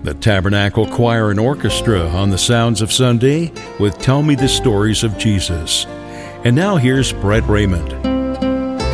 The Tabernacle Choir and Orchestra on the Sounds of Sunday with Tell Me the Stories of Jesus. And now here's Brett Raymond.